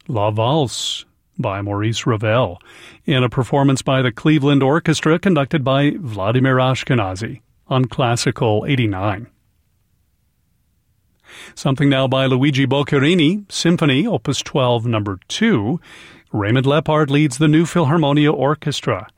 La Valse by Maurice Ravel, in a performance by the Cleveland Orchestra conducted by Vladimir Ashkenazy on Classical 89. Something now by Luigi Boccherini, Symphony, Opus 12, No. 2. Raymond Lepard leads the New Philharmonia Orchestra.